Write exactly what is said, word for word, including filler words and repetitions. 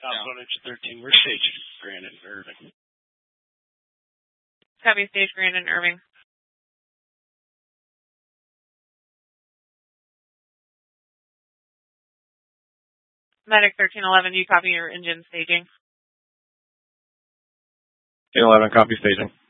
Component thirteen, we're stage Grandin, Irving. Copy, stage Grandin, Irving. Medic thirteen eleven, do you copy your engine staging? eleven, copy staging.